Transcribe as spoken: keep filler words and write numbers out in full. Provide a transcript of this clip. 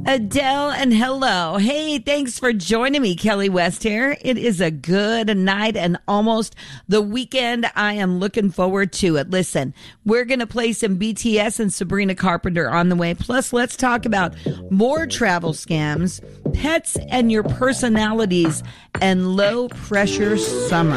Adele and hello. Hey, thanks for joining me, Kelly West here. It is a good night and almost the weekend. I am looking forward to it. Listen, we're going to play some B T S and Sabrina Carpenter on the way. Plus, let's talk about more travel scams, pets and your personalities, and low pressure summer.